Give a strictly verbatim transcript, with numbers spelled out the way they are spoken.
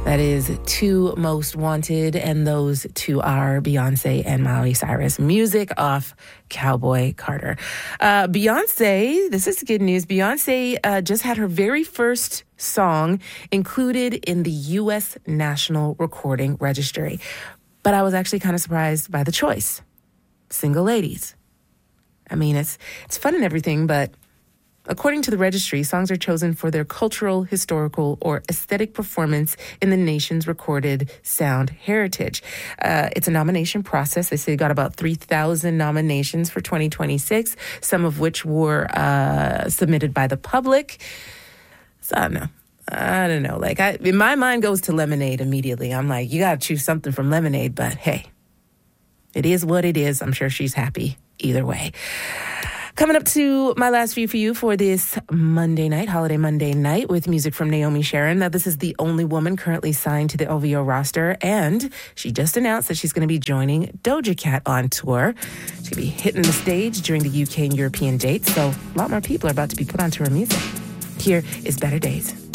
That is Two Most Wanted, and those two are Beyonce and Miley Cyrus. Music off Cowboy Carter. Uh, Beyonce, this is good news. Beyonce uh, just had her very first song included in the U S National Recording Registry. But I was actually kind of surprised by the choice. Single Ladies. I mean, it's it's fun and everything, but according to the registry, songs are chosen for their cultural, historical, or aesthetic performance in the nation's recorded sound heritage. Uh, it's a nomination process. They say they got about three thousand nominations for twenty twenty-six, some of which were uh, submitted by the public. So I don't know. I don't know. Like, I, in my mind goes to Lemonade immediately. I'm like, you got to choose something from Lemonade, but hey, it is what it is. I'm sure she's happy either way. Coming up to my last view for you for this Monday night, holiday Monday night, with music from Naomi Sharon. Now, this is the only woman currently signed to the O V O roster, and she just announced that she's going to be joining Doja Cat on tour. She's going to be hitting the stage during the U K and European dates, so a lot more people are about to be put onto her music. Here is Better Days.